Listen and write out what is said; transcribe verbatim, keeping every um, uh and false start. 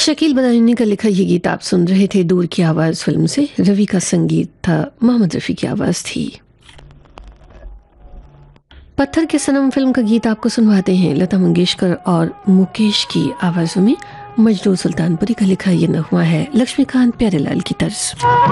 शकील बदायूनी का लिखा ये गीत आप सुन रहे थे दूर की आवाज़ फिल्म से। रवि का संगीत था, मोहम्मद रफ़ी की आवाज़ थी। पत्थर के सनम फिल्म का गीत आपको सुनवाते हैं लता मंगेशकर और मुकेश की आवाज़ों में। मजनू सुल्तानपुरी का लिखा ये नगमा है लक्ष्मीकांत प्यारेलाल की तर्ज।